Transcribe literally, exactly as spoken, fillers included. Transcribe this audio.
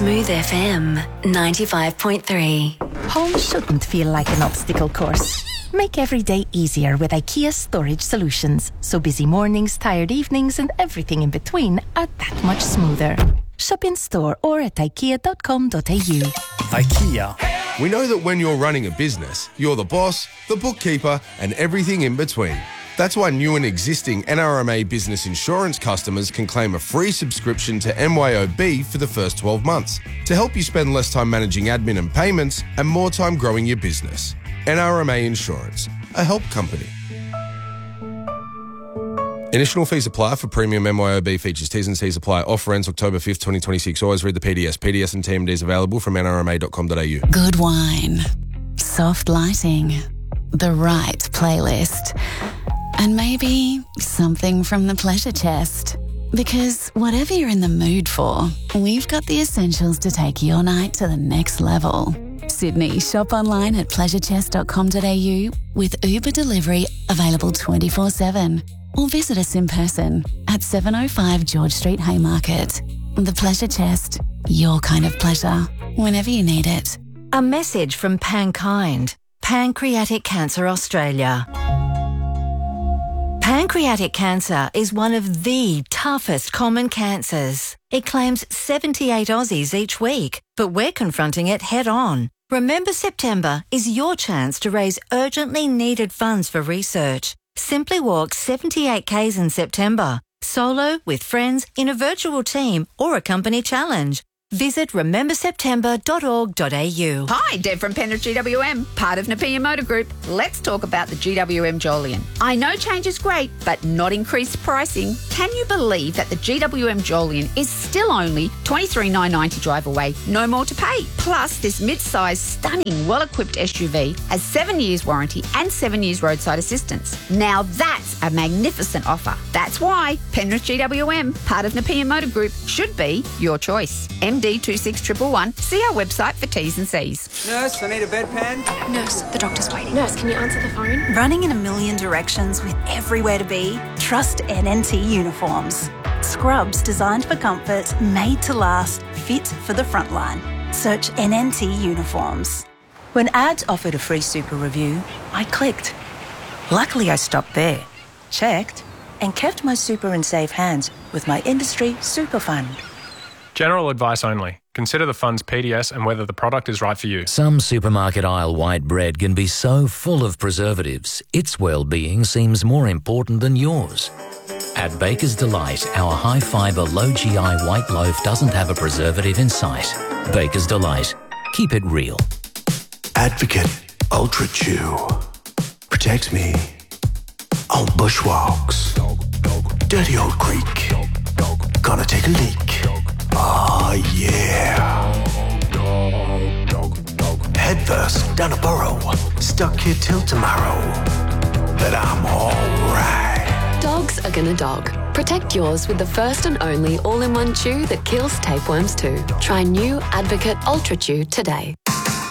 Smooth F M ninety-five point three. Home shouldn't feel like an obstacle course. Make every day easier with IKEA Storage Solutions, so busy mornings, tired evenings and everything in between are that much smoother. Shop in store or at ikea dot com dot a u. IKEA. We know that when you're running a business, you're the boss, the bookkeeper and everything in between. That's why new and existing N R M A Business Insurance customers can claim a free subscription to M Y O B for the first twelve months to help you spend less time managing admin and payments and more time growing your business. N R M A Insurance, a help company. Initial fees apply for premium M Y O B features. T's and C's apply. Offer ends October fifth, twenty twenty-six. Always read the P D S. P D S and T M Ds available from N R M A dot com dot a u. Good wine, soft lighting, the right playlist, and maybe something from the pleasure chest. Because whatever you're in the mood for, we've got the essentials to take your night to the next level. Sydney, shop online at pleasure chest dot com dot a u with Uber delivery available twenty-four seven. Or visit us in person at seven oh five George Street, Haymarket. The Pleasure Chest, your kind of pleasure, whenever you need it. A message from Pankind, Pancreatic Cancer Australia. Pancreatic cancer is one of the toughest common cancers. It claims seventy-eight Aussies each week, but we're confronting it head on. Remember September is your chance to raise urgently needed funds for research. Simply walk seventy-eight kays in September, solo, with friends, in a virtual team or a company challenge. Visit remember september dot org dot a u. Hi, Deb from Penrith G W M, part of Nepean Motor Group. Let's talk about the G W M Jolyon. I know change is great, but not increased pricing. Can you believe that the G W M Jolyon is still only twenty-three thousand nine hundred ninety drive away, no more to pay? Plus, this mid-sized, stunning, well-equipped S U V has seven years warranty and seven years roadside assistance. Now that's a magnificent offer. That's why Penrith G W M, part of Nepean Motor Group, should be your choice. M D two six one one one. See our website for T's and C's. Nurse, I need a bedpan. Nurse, the doctor's waiting. Nurse, can you answer the phone? Running in a million directions with everywhere to be? Trust N N T Uniforms. Scrubs designed for comfort, made to last, fit for the front line. Search N N T Uniforms. When ads offered a free super review, I clicked. Luckily, I stopped there, checked, and kept my super in safe hands with my industry super fund. General advice only. Consider the fund's P D S and whether the product is right for you. Some supermarket aisle white bread can be so full of preservatives, its well-being seems more important than yours. At Baker's Delight, our high-fibre, low-G I white loaf doesn't have a preservative in sight. Baker's Delight. Keep it real. Advocate Ultra Chew. Protects me on bushwalks. Dirty old creek. Gonna take a leak. Oh yeah. Head first down a burrow. Stuck here till tomorrow. But I'm alright. Dogs are gonna dog. Protect yours with the first and only all-in-one chew that kills tapeworms too. Try new Advocate Ultra Chew today.